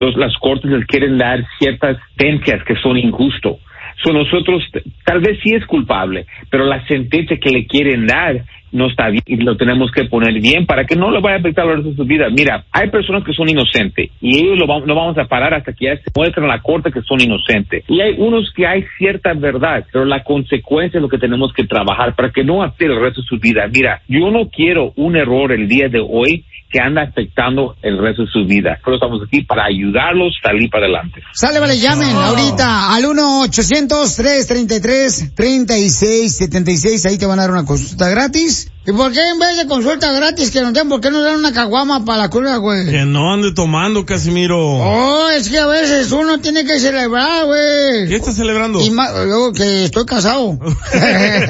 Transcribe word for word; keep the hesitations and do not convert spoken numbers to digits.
los, las cortes les quieren dar ciertas sentencias que son injustas. So nosotros, tal vez sí es culpable, pero la sentencia que le quieren dar no está bien y lo tenemos que poner bien para que no le vaya a afectar el resto de su vida. Mira, hay personas que son inocentes y ellos lo vamos, no vamos a parar hasta que ya se muestren en la corte que son inocentes. Y hay unos que hay cierta verdad, pero la consecuencia es lo que tenemos que trabajar para que no afecte el resto de su vida. Mira, yo no quiero un error el día de hoy que anda afectando el resto de su vida. Pero estamos aquí para ayudarlos a salir para adelante. Sale, vale, llamen oh. ahorita al uno ochocientos, tres treinta y tres, treinta y seis setenta y seis. Ahí te van a dar una consulta gratis. ¿Y por qué en vez de consulta gratis que nos den, por qué nos dan una caguama para la cura, güey? Que no ande tomando, Casimiro. Oh, es que a veces uno tiene que celebrar, güey. ¿Qué estás celebrando? Y más, luego que estoy casado.